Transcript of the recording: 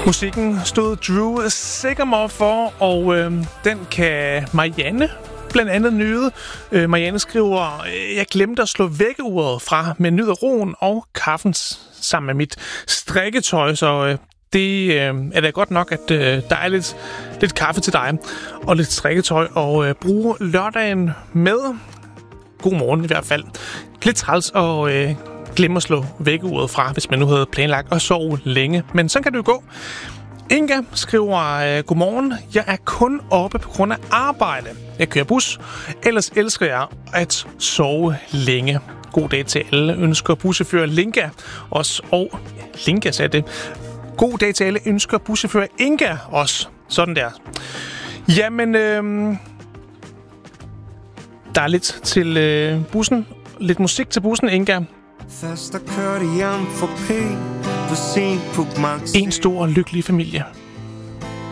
Musikken stod Drew Sycamore for, og den kan Marianne blandt andet nyde. Marianne skriver, jeg glemte at slå vækkeuret fra, men nyder roen og kaffen sammen med mit strikketøj, så det er da godt nok, at der er lidt kaffe til dig og lidt strikketøj, og bruge lørdagen med. God morgen i hvert fald. Lidt træls og glemme at slå vækkeuret fra, hvis man nu havde planlagt at sove længe. Men sådan kan det jo gå. Inga skriver, godmorgen. Jeg er kun oppe på grund af arbejde. Jeg kører bus. Ellers elsker jeg at sove længe. God dag til alle. Ønsker buschauffør Linka også. Og Linka sagde det. God dag til alle. Ønsker buschauffør Inga også. Sådan der. Jamen, der er lidt til bussen. Lidt musik til bussen, Inga. Først der kørte jeg forbi. En stor lykkelig familie.